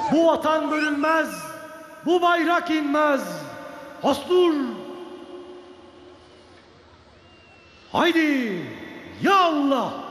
Bu vatan bölünmez, bu bayrak inmez. Hastur! Haydi! Ya Allah!